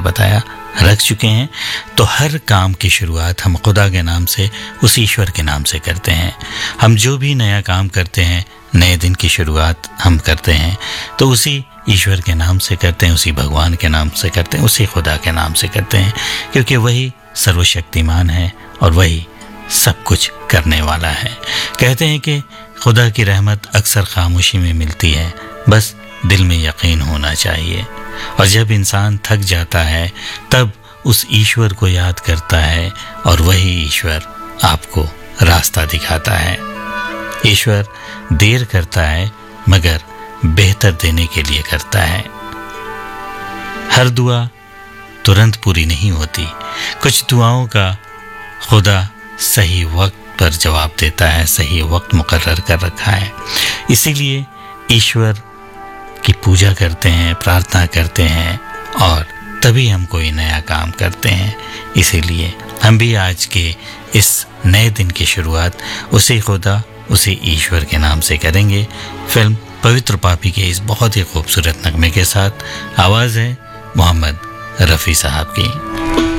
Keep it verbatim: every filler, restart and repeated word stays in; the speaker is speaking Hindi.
बताया रख चुके हैं। तो हर काम की शुरुआत हम खुदा के नाम से, उस ईश्वर के नाम से करते हैं। हम जो भी नया काम करते हैं, नए दिन की शुरुआत हम करते हैं, तो उसी ईश्वर के नाम से करते हैं, उसी भगवान के नाम से करते हैं, उसी खुदा के नाम से करते हैं, क्योंकि वही सर्वशक्तिमान है और वही सब कुछ करने वाला है। कहते हैं कि खुदा की रहमत अक्सर खामोशी में मिलती है, बस दिल में यकीन होना चाहिए। और जब इंसान थक जाता है तब उस ईश्वर को याद करता है और वही ईश्वर आपको रास्ता दिखाता है। ईश्वर देर करता है मगर बेहतर देने के लिए करता है। हर दुआ तुरंत पूरी नहीं होती, कुछ दुआओं का खुदा सही वक्त पर जवाब देता है, सही वक्त मुकर्रर कर रखा है। इसीलिए ईश्वर की पूजा करते हैं, प्रार्थना करते हैं और तभी हम कोई नया काम करते हैं। इसीलिए हम भी आज के इस नए दिन की शुरुआत उसी खुदा, उसी ईश्वर के नाम से करेंगे। फिल्म पवित्र पापी के इस बहुत ही खूबसूरत नगमे के साथ आवाज़ है मोहम्मद रफ़ी साहब की।